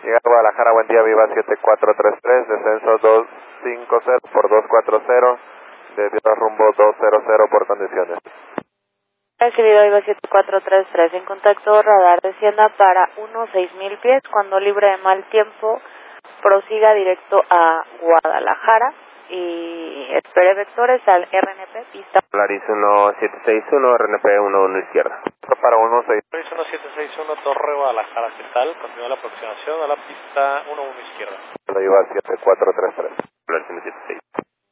Llega a Guadalajara, buen día, Viva 7433, descenso 250 por 240, desvío rumbo 200 por condiciones. Recibido Viva 7433, en contacto radar, descienda para 16000 pies, cuando libre de mal tiempo, prosiga directo a Guadalajara y espere vectores al RNP pista. Polaris 1761, RNP 11 izquierda. Para 16. Polaris 1761, Torre Guadalajara, ¿qué tal? Continúa la aproximación a la pista 11 izquierda. Viva 7433.